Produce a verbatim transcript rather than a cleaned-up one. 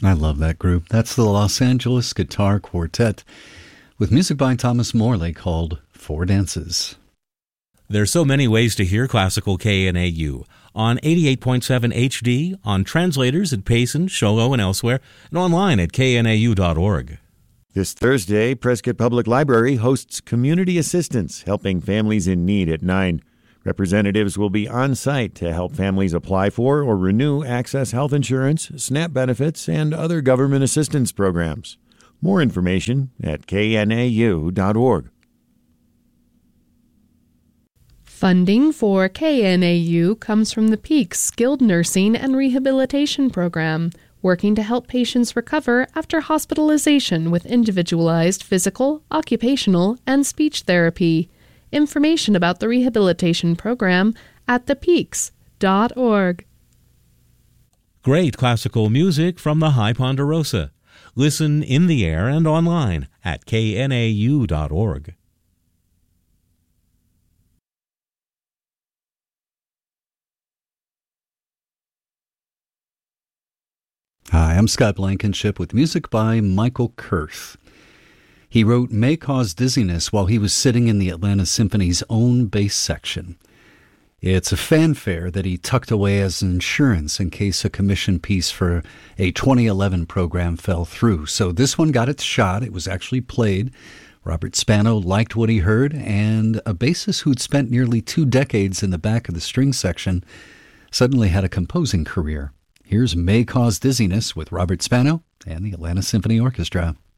I love that group. That's the Los Angeles Guitar Quartet with music by Thomas Morley called Four Dances. There's so many ways to hear classical K N A U. On eighty-eight point seven H D, on translators at Payson, Shogo, and elsewhere, and online at K N A U dot org. This Thursday, Prescott Public Library hosts Community Assistance, helping families in need at nine. Representatives will be on site to help families apply for or renew Access Health Insurance, SNAP benefits, and other government assistance programs. More information at K N A U dot org. Funding for K N A U comes from the Peaks Skilled Nursing and Rehabilitation Program, working to help patients recover after hospitalization with individualized physical, occupational, and speech therapy. Information about the rehabilitation program at the peaks dot org. Great classical music from the High Ponderosa. Listen in the air and online at K N A U dot org. Hi, I'm Scott Blankenship with music by Michael Kurth. He wrote May Cause Dizziness while he was sitting in the Atlanta Symphony's own bass section. It's a fanfare that he tucked away as insurance in case a commission piece for a twenty eleven program fell through. So this one got its shot. It was actually played. Robert Spano liked what he heard, and a bassist who'd spent nearly two decades in the back of the string section suddenly had a composing career. Here's May Cause Dizziness with Robert Spano and the Atlanta Symphony Orchestra.